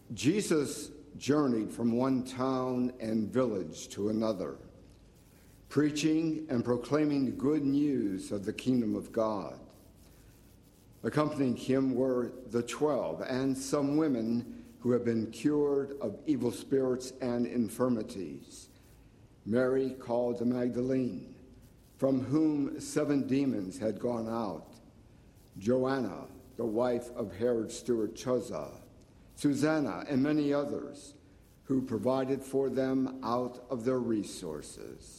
Jesus journeyed from one town and village to another, preaching and proclaiming the good news of the kingdom of God. Accompanying him were the 12 and some women who had been cured of evil spirits and infirmities. Mary called the Magdalene, from whom 7 demons had gone out, Joanna, the wife of Herod's steward Chuza, Susanna, and many others who provided for them out of their resources.